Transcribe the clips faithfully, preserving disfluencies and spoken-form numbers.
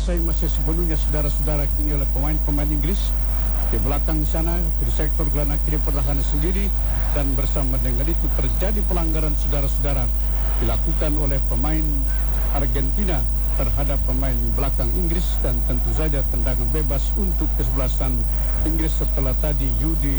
dikuasai masih sepenuhnya saudara-saudara kini oleh pemain-pemain Inggris. Di belakang sana, di sektor gelandang kiri pertahanan sendiri, dan bersama dengan itu terjadi pelanggaran saudara-saudara dilakukan oleh pemain Argentina terhadap pemain belakang Inggris, dan tentu saja tendangan bebas untuk kesebelasan Inggris setelah tadi Jude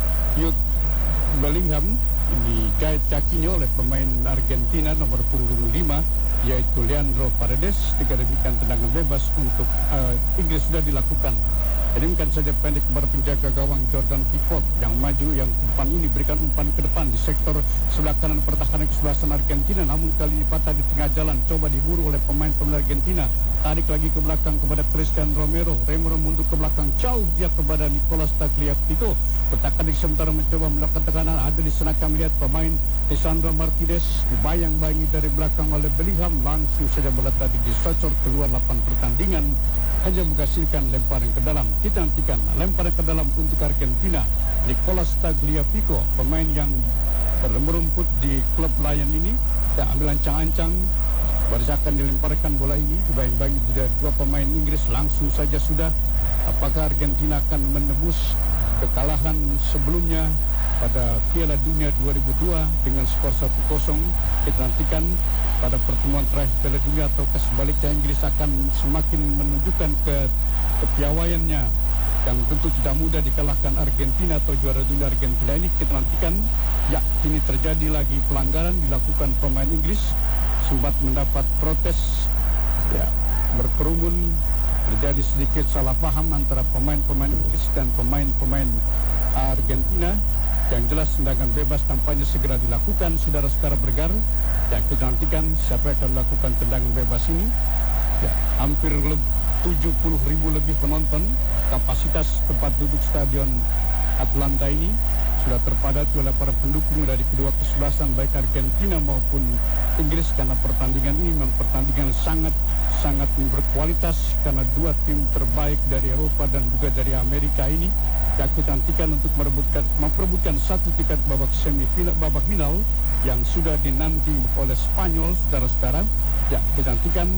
Bellingham digait kakinya oleh pemain Argentina nomor punggung lima yaitu Leandro Paredes. Dikatakan tendangan bebas untuk uh, Inggris sudah dilakukan. Kirimkan saja pendek kepada penjaga gawang Jordan Pickford yang maju, yang umpan ini berikan umpan ke depan di sektor sebelah kanan pertahanan kesebelasan Argentina, namun kali ini patah di tengah jalan, coba diburu oleh pemain-pemain Argentina. Tarik lagi ke belakang kepada Christian Romero. Romero mundur ke belakang, jauh dia kepada Nicolas Tagliafico. Petakan sementara mencoba melakukan tekanan, ada di sana kami lihat pemain Lisandro Martinez dibayang-bayangi dari belakang oleh Bellingham, langsung saja bola tadi disocor keluar lapangan pertandingan, hanya menghasilkan lemparan ke dalam. Kita nantikan lemparan ke dalam untuk Argentina. Nicolas Tagliafico, pemain yang merumput di klub Lion ini, ya, ambil ancang-ancang, berdasarkan dilemparkan bola ini, dibayang-bayangi tidak dua pemain Inggris, langsung saja sudah. Apakah Argentina akan menembus kekalahan sebelumnya pada Piala Dunia dua ribu dua dengan skor satu kosong? Kita nantikan pada pertemuan terakhir Piala Dunia, atau sebaliknya Inggris akan semakin menunjukkan ke kepiawaiannya yang tentu tidak mudah dikalahkan Argentina atau juara dunia Argentina ini. Kita nantikan. Ya, ini terjadi lagi pelanggaran dilakukan pemain Inggris, sempat mendapat protes, ya, berkerumun, terjadi sedikit salah paham antara pemain-pemain Inggris dan pemain-pemain Argentina. Yang jelas tendangan bebas tampaknya segera dilakukan, saudara-saudara bergar. Ya, kita nantikan siapa yang akan melakukan tendangan bebas ini. Ya, hampir tujuh puluh ribu lebih penonton kapasitas tempat duduk stadion Atlanta ini sudah terpadati oleh para pendukung dari kedua kesebelasan baik Argentina maupun Inggris, karena pertandingan ini memang pertandingan sangat sangat berkualitas, karena dua tim terbaik dari Eropa dan juga dari Amerika ini. Ya, kita nantikan untuk merebutkan memperebutkan satu tiket babak semifinal, babak final yang sudah dinanti oleh Spanyol, saudara-saudara. Ya, kita nantikan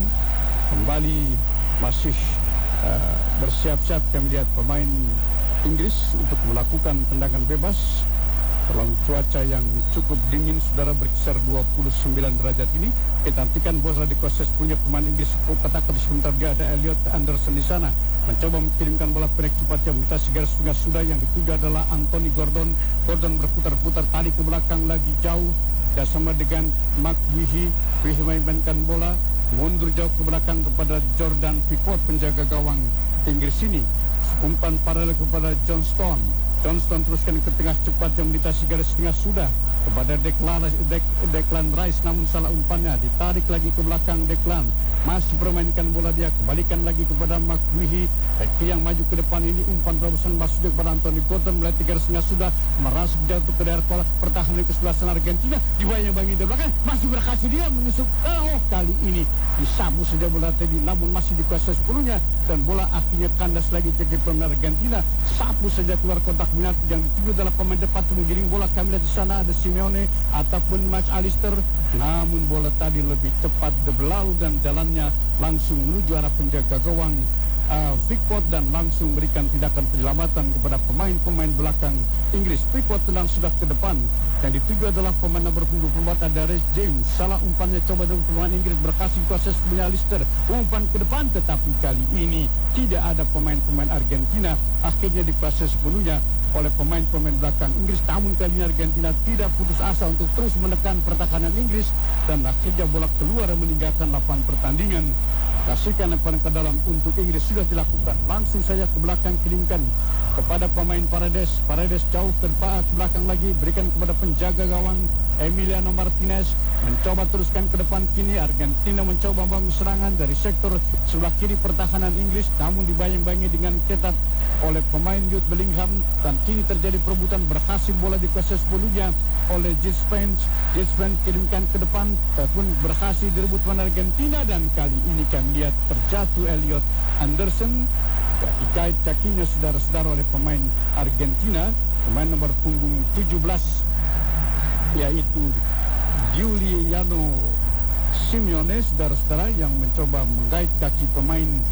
kembali masih uh, bersiap-siap kami lihat pemain Inggris untuk melakukan tendangan bebas dalam cuaca yang cukup dingin, saudara, berkisar dua puluh sembilan derajat ini. Kita nantikan bola dikuasai punya pemain Inggris. Katakan sebentar dia ada Elliot Anderson di sana, mencoba mengirimkan bola pendek cepat yang melintasi garis tengah sudah, yang dituju adalah Anthony Gordon. Gordon berputar-putar, tarik ke belakang lagi jauh, dan sama dengan Mark Wihi. Wihi memainkan bola mundur jauh ke belakang kepada Jordan Pickford, penjaga gawang Inggris ini. Umpan paralel kepada Johnston. Johnston teruskan ke tengah cepat yang melintasi garis tengah sudah kepada Declan, Dek, Declan Rice, namun salah umpannya. Ditarik lagi ke belakang Declan, masih permainkan bola dia, kembalikan lagi kepada Mark Wihi. Beki yang maju ke depan ini, umpan terobosan masuk kepada Anthony Gordon, melewati garis tengah sudah, merasuk jatuh ke daerah pola pertahanan kesebelasan Argentina. Dibayang-bayangi dari belakang, masih berhasil dia menusuk. Oh, kali ini disabu saja bola tadi, namun masih dikuasai sepenuhnya, dan bola akhirnya kandas lagi ke pemain Argentina. Sapu saja keluar kotak minat, yang dituju adalah pemain depan menggiring bola. Kami lihat di sana ada Simeone ataupun Max Alister, namun bola tadi lebih cepat berlalu dan jalannya langsung menuju arah penjaga gawang uh, Pickford, dan langsung berikan tindakan penyelamatan kepada pemain-pemain belakang Inggris. Pickford tenang sudah ke depan, yang dituju adalah pemain nomor punggung empat ada Reece James. Salah umpannya coba dari pemain Inggris, berhasil kuasai punya Alister, umpan ke depan, tetapi kali ini tidak ada pemain-pemain Argentina, akhirnya dikuasai sepenuhnya oleh pemain-pemain belakang Inggris. Namun kali ini Argentina tidak putus asa untuk terus menekan pertahanan Inggris, dan akhirnya bola keluar meninggalkan lapangan pertandingan. Kasihkan lemparan ke dalam untuk Inggris sudah dilakukan, langsung saja ke belakang kirimkan kepada pemain Paredes. Paredes jauh ke belakang lagi, berikan kepada penjaga gawang Emiliano Martinez, mencoba teruskan ke depan. Kini Argentina mencoba membangun serangan dari sektor sebelah kiri pertahanan Inggris, namun dibayang-bayangi dengan ketat oleh pemain Jude Bellingham, dan kini terjadi perebutan, berhasil bola dikuasai sepenuhnya oleh Jude Spence. Jude Spence kirimkan ke depan, ataupun berhasil direbut pemain Argentina, dan kali ini kami lihat terjatuh Elliot Anderson, ya, dikait kakinya saudara-saudara oleh pemain Argentina, pemain nomor punggung tujuh belas yaitu Giuliano Simeone, saudara-saudara, yang mencoba menggait kaki pemain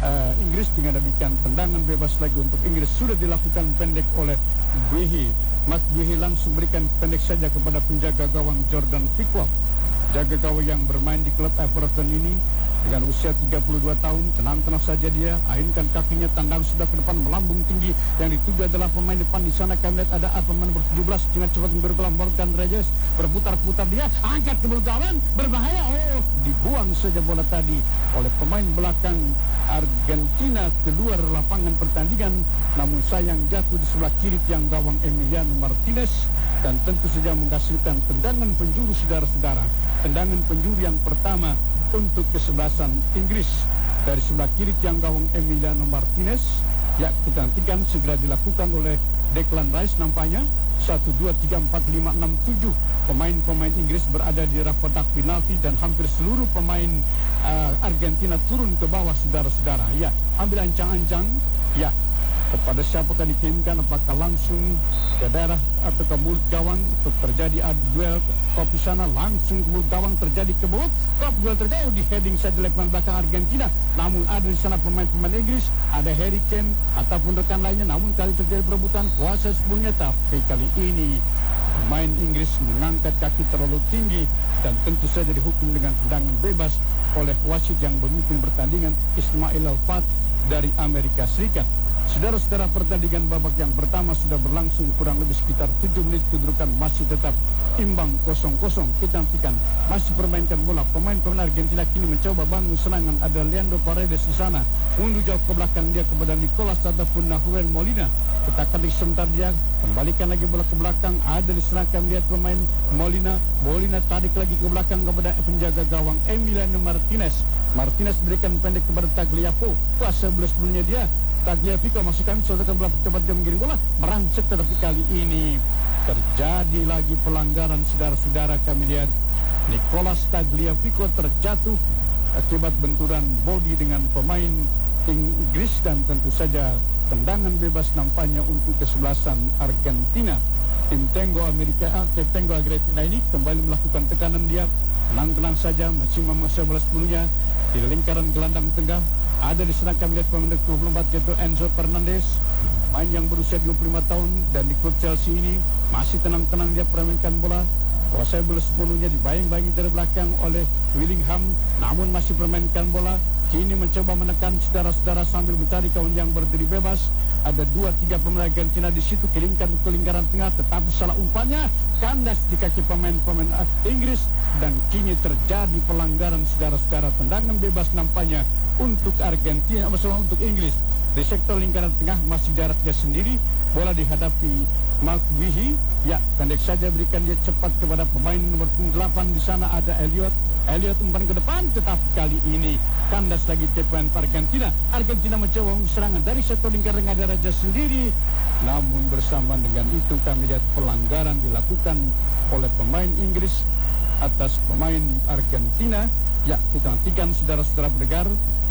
uh, Inggris. Dengan demikian tendangan bebas lagi untuk Inggris sudah dilakukan pendek oleh Guehi. Mark Guehi langsung berikan pendek saja kepada penjaga gawang Jordan Pickford. Jaga gawang yang bermain di klub Everton ini dengan usia tiga puluh dua tahun, tenang-tenang saja dia, ayunkan kakinya, tandang sudah ke depan, melambung tinggi. Yang dituju adalah pemain depan. Di sana kami lihat ada pemain nomor tujuh belas dengan cepat bergelam, Morgan Rogers berputar-putar, dia angkat ke gawang, berbahaya. Oh, dibuang saja bola tadi oleh pemain belakang Argentina keluar lapangan pertandingan. Namun sayang jatuh di sebelah kiri tiang gawang Emiliano Martinez, dan tentu saja menghasilkan tendangan penjuru, saudara-saudara. Tendangan penjuru yang pertama untuk kesebelasan Inggris dari sebelah kiri tiang gawang Emiliano Martinez. Ya, kita nantikan segera dilakukan oleh Declan Rice nampaknya. Satu, dua, tiga, empat, lima, enam, tujuh pemain-pemain Inggris berada di raf kotak penalti, dan hampir seluruh pemain uh, Argentina turun ke bawah, saudara-saudara. Ya, ambil ancang-ancang. Ya, kepada siapakah dikirimkan, apakah langsung ke daerah atau ke mulut gawang untuk terjadi duel kopi sana, langsung ke mulut gawang terjadi ke mulut kop, duel terjadi di heading saja oleh pemain belakang Argentina. Namun ada di sana pemain-pemain Inggris, ada Harry Kane ataupun rekan lainnya, namun kali terjadi perebutan kuasa sebelumnya, tapi kali ini pemain Inggris mengangkat kaki terlalu tinggi dan tentu saja dihukum dengan tendangan bebas oleh wasit yang memimpin pertandingan, Ismail Al-Fat dari Amerika Serikat. Saudara-saudara, pertandingan babak yang pertama sudah berlangsung kurang lebih sekitar tujuh menit, kedudukan masih tetap imbang kosong kosong. Kita nantikan masih permainkan bola. Pemain-pemain Argentina kini mencoba bangun serangan. Ada Leandro Paredes di sana, mundur jauh ke belakang dia kepada Nicolas ataupun Nahuel Molina. Kita ketik sebentar dia, kembalikan lagi bola ke belakang. Ada di sana kami lihat pemain Molina. Molina tarik lagi ke belakang kepada penjaga gawang Emiliano Martinez. Martinez berikan pendek kepada Tagliafico. Kuasa belas sebelumnya dia. Tagliafico masukkan, saudara bola cepat dia menggiring bola, merangsek, tetapi kali ini terjadi lagi pelanggaran, saudara-saudara. Kami lihat Nicolas Tagliafico terjatuh akibat benturan bodi dengan pemain Inggris, dan tentu saja tendangan bebas nampaknya untuk kesebelasan Argentina. Tim Tango Amerika, ah, tim Tango Argentina ini kembali melakukan tekanan dia, tenang-tenang saja, masih memaksa bola sepuluhnya di lingkaran gelandang tengah. Ada di sana kami lihat pemain dua puluh empat yaitu Enzo Fernandez, main yang berusia dua puluh lima tahun, dan di klub Chelsea ini masih tenang-tenang dia permainkan bola. Kuasai bola sepenuhnya, dibayang-bayangi dari belakang oleh Willingham, namun masih permainkan bola. Kini mencoba menekan, saudara-saudara, sambil mencari kawan yang berdiri bebas. Ada dua tiga pemain Argentina di situ, kirimkan ke lingkaran tengah, tetapi salah umpannya kandas di kaki pemain-pemain Inggris, dan kini terjadi pelanggaran, saudara-saudara. Tendangan bebas nampaknya untuk Argentina, masalah untuk Inggris. Di sektor lingkaran tengah masih jaraknya sendiri, bola dihadapi Mark Guehi. Ya, pendek saja berikan dia cepat kepada pemain nomor delapan. Di sana ada Elliot. Elliot umpan ke depan, tetapi kali ini kandas lagi pemain Argentina. Argentina mencoba serangan dari sektor lingkaran tengah raja sendiri. Namun bersama dengan itu kami lihat pelanggaran dilakukan oleh pemain Inggris atas pemain Argentina. Ya, kita nantikan, saudara-saudara pendengar.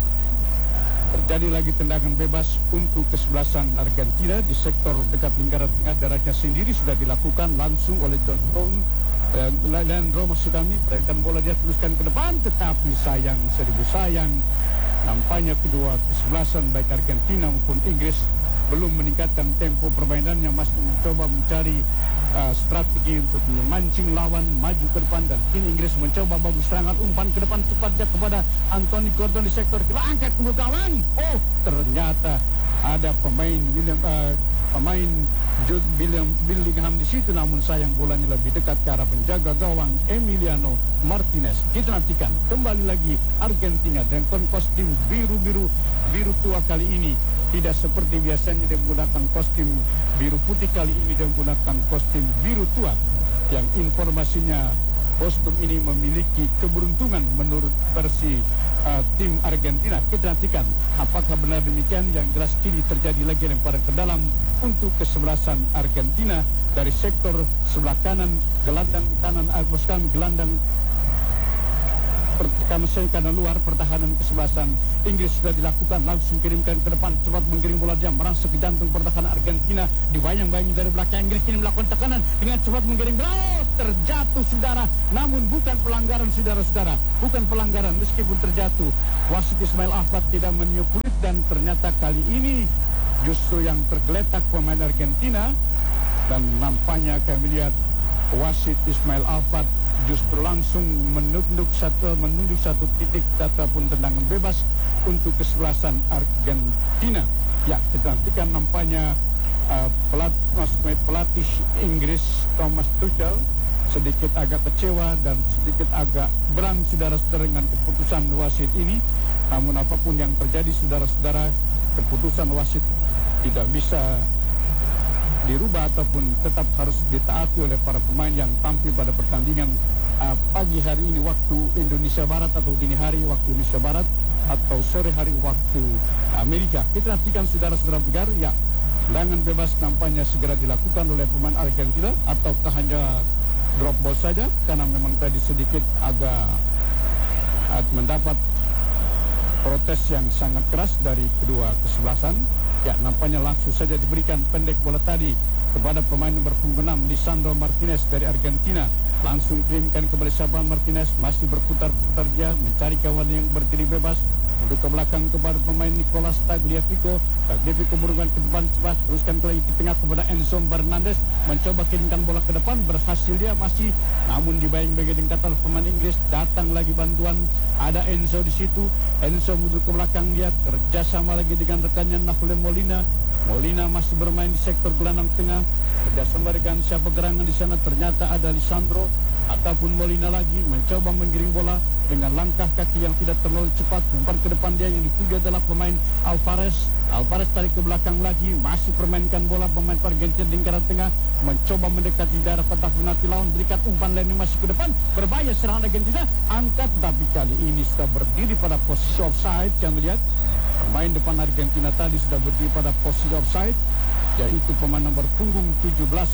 Terjadi lagi tendangan bebas untuk kesebelasan Argentina di sektor dekat lingkaran tengah darahnya sendiri, sudah dilakukan langsung oleh John Stone. eh, Leandro maksud kami, berikan bola dia teruskan ke depan, tetapi sayang, seribu sayang, nampaknya kedua kesebelasan baik Argentina maupun Inggris belum meningkatkan tempo permainannya, masih mencoba mencari uh, strategi untuk memancing lawan maju ke depan. Dan kini Inggris mencoba bagus serangan, umpan ke depan cepatnya kepada Anthony Gordon di sektor kiri, angkat ke gawang. Oh, ternyata ada pemain William uh, pemain Jude William Bellingham di situ, namun sayang bolanya lebih dekat ke arah penjaga gawang Emiliano Martinez. Kita nantikan kembali lagi Argentina dengan kostum biru-biru biru tua kali ini. Tidak seperti biasanya dia menggunakan kostum biru putih, kali ini dia menggunakan kostum biru tua. Yang informasinya kostum ini memiliki keberuntungan menurut versi uh, tim Argentina. Kita nantikan apakah benar demikian. Yang jelas kini terjadi lagi lemparan ke dalam untuk kesebelasan Argentina dari sektor sebelah kanan, gelandang kanan Agus kami, gelandang kanan luar pertahanan kesebelasan Inggris sudah dilakukan, langsung kirimkan ke depan, cepat menggiring bola dia merangsek ke jantung pertahanan Argentina, dibayang-bayangi dari belakang. Inggris kini melakukan tekanan dengan cepat menggiring bola, oh, terjatuh saudara, namun bukan pelanggaran, saudara-saudara, bukan pelanggaran meskipun terjatuh. Wasit Ismail Ahmad tidak meniup peluit dan ternyata kali ini justru yang tergeletak pemain Argentina, dan nampaknya kami lihat wasit Ismail Alfat justru langsung menunduk satu menunjuk satu titik ataupun tendangan bebas untuk kesebelasan Argentina. Ya, kita nantikan nampaknya uh, pelat, pelatih Inggris Thomas Tuchel sedikit agak kecewa dan sedikit agak berang saudara-saudara dengan keputusan wasit ini. Namun apapun yang terjadi saudara-saudara, keputusan wasit tidak bisa dirubah ataupun tetap harus ditaati oleh para pemain yang tampil pada pertandingan uh, pagi hari ini waktu Indonesia Barat, atau dini hari waktu Indonesia Barat, atau sore hari waktu Amerika. Kita nantikan saudara-saudara pendengar, ya, tendangan bebas nampaknya segera dilakukan oleh pemain Argentina, ataukah hanya drop ball saja, karena memang tadi sedikit agak uh, mendapat protes yang sangat keras dari kedua kesebelasan. Ya, nampaknya langsung saja diberikan pendek bola tadi kepada pemain nomor punggung enam Lisandro Martinez dari Argentina. Langsung kirimkan kepada Xavi Martinez, masih berputar-putar dia mencari kawan yang berdiri bebas. Untuk ke belakang kepada pemain Nicolas Tagliafico. Tagliafico berubah ke depan cepat, teruskan lagi ke tengah kepada Enzo Fernandez, mencoba kirimkan bola ke depan, berhasil dia masih, namun dibayang-bayang dengan kata pemain Inggris. Datang lagi bantuan, ada Enzo di situ. Enzo mundur ke belakang dia, kerjasama lagi dengan rekannya Nahuel Molina. Molina masih bermain di sektor gelandang tengah, kerjasama dengan siapa gerangan di sana, ternyata ada Lisandro ataupun Molina lagi mencoba menggiring bola dengan langkah kaki yang tidak terlalu cepat. Umpan ke depan dia yang dituju adalah pemain Alvarez. Alvarez tarik ke belakang lagi, masih permainkan bola pemain Argentina di lingkaran tengah, mencoba mendekati daerah kotak penalti lawan, berikan umpan lainnya masih ke depan, berbahaya serangan Argentina, angkat, tapi kali ini sudah berdiri pada posisi offside. Kami lihat pemain depan Argentina tadi sudah berdiri pada posisi offside, yaitu pemain nomor punggung tujuh belas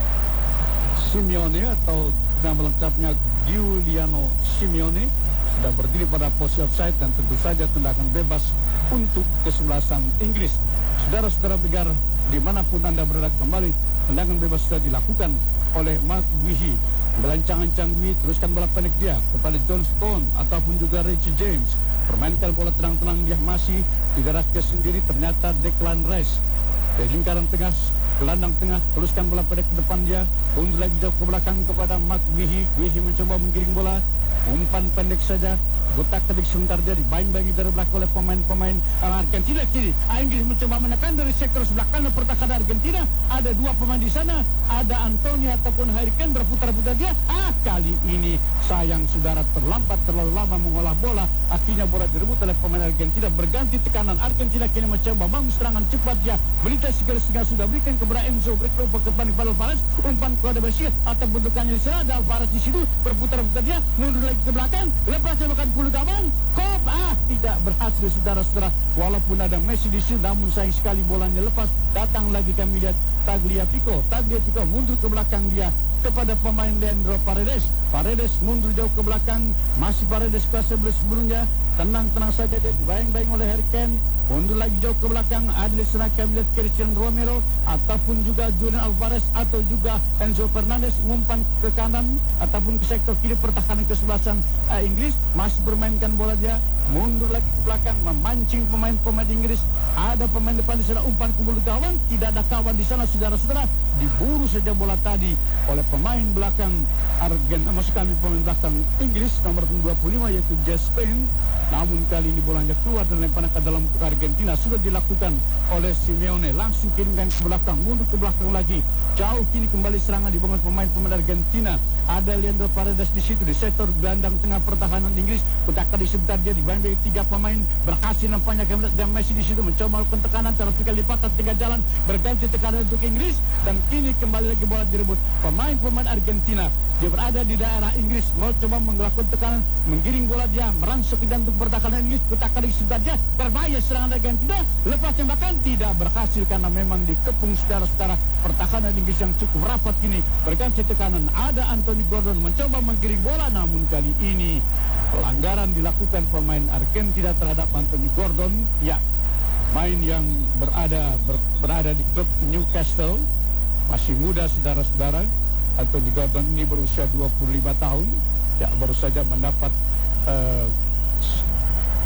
Simeone, atau nama lengkapnya Giuliano Simeone, sudah berdiri pada posisi offside, dan tentu saja tendangan bebas untuk kesebelasan Inggris. Saudara-saudara pendengar, dimanapun Anda berada, kembali tendangan bebas sudah dilakukan oleh Mark Guehi. Belancang-ancang Guehi, teruskan bola pendek dia kepada John Stone ataupun juga Richie James. Permainkan bola tenang-tenang dia, masih tidak rakyat sendiri, ternyata Declan Rice dari lingkaran tengah, gelandang tengah, teruskan bola pendek ke depan dia, mundur lagi jauh ke belakang kepada Mark Guehi. Guehi mencoba menggiring bola, umpan pendek saja, gotak kedik sebentar dia dibayang-bayangi dari belakang oleh pemain-pemain Argentina. Kiri Inggris mencoba menekan dari sektor sebelah kanan pertahanan Argentina. Ada dua pemain di sana, ada Antonio ataupun Harry Kane, berputar-putar dia. Ah, kali ini sayang saudara, terlambat terlalu lama mengolah bola. Akhirnya bola direbut oleh pemain Argentina, berganti tekanan. Argentina kini mencoba bangun serangan cepat dia. Belita segera-segera sudah berikan kepada Enzo, berikan ke depan kepada Alvarez, umpan kepada Bashir atau bentukannya di sana, ada Alvarez di situ, berputar-putar dia, mundur lagi ke belakang, lepasnya makan bulu gawang, kop, ah, tidak berhasil saudara-saudara. Walaupun ada Messi di situ, namun sayang sekali bolanya lepas. Datang lagi kami lihat Tagliafico, Tagliafico mundur ke belakang dia kepada pemain Leandro Paredes. Paredes mundur jauh ke belakang, masih Paredes ke sebelah sebelumnya, tenang-tenang saja dia dibayang-bayang oleh Harry Kane. Mundur lagi jauh ke belakang, ada di sana kami lihat Christian Romero ataupun juga Julian Alvarez atau juga Enzo Fernandez, umpan ke kanan ataupun ke sektor kiri pertahanan kesebelasan uh, Inggris, masih bermainkan bola dia, mundur lagi ke belakang, memancing pemain-pemain Inggris. Ada pemain depan di sana, umpan ke bulu gawang, tidak ada kawan di sana saudara-saudara, diburu saja bola tadi oleh pemain belakang Argentina, maksud kami pemain belakang Inggris nomor dua puluh lima yaitu Jess Spain. Namun kali ini bolanya keluar dan lemparan ke dalam Argentina sudah dilakukan oleh Simeone. Langsung kirimkan ke belakang, mundur ke belakang lagi, jauh kini kembali serangan dibangun pemain-pemain Argentina. Ada Leandro Paredes di situ di sektor gelandang tengah pertahanan Inggris. Kutakan di sebentar dia dibayang tiga pemain, berhasil nampaknya kami dan Messi di situ mencoba melakukan tekanan, tapi kali lipatan tinggal jalan, berganti tekanan untuk Inggris, dan kini kembali lagi bola direbut pemain-pemain Argentina. Dia berada di daerah Inggris, mau coba melakukan tekanan, menggiring bola dia, merangsek ke jantung pertahanan Inggris. Kutakan di sebentar dia, berbahaya serangan Argentina, lepas tembakan tidak berhasil karena memang dikepung saudara-saudara pertahanan Inggris yang cukup rapat kini. Berganti tekanan, ada Anthony Gordon mencoba menggiring bola, namun kali ini pelanggaran dilakukan pemain Argentina terhadap Anthony Gordon. Ya, main yang berada ber, berada di klub Newcastle, masih muda saudara-saudara. Anthony Gordon ini berusia dua puluh lima tahun, ya, baru saja mendapat uh,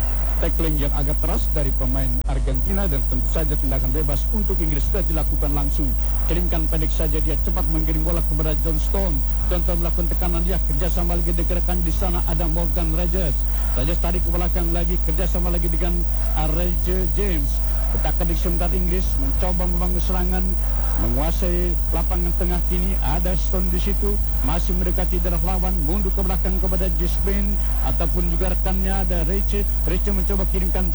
tackling yang agak keras dari pemain Argentina dan tentu saja tendangan bebas untuk Inggris sudah dilakukan langsung. Kirimkan pendek saja, dia cepat mengirim bola kepada John Stone. John Stone melakukan tekanan, dia kerjasama lagi digerakkan di sana ada Morgan Rogers. Rogers tarik ke belakang lagi, kerjasama lagi dengan Reggie James. Petaka di sebentar Inggris mencoba membangun serangan, menguasai lapangan tengah kini. Ada Stone di situ, masih mendekati darah lawan, mundur ke belakang kepada Gisbane ataupun juga rekannya ada Rece. Rece mencoba kirimkan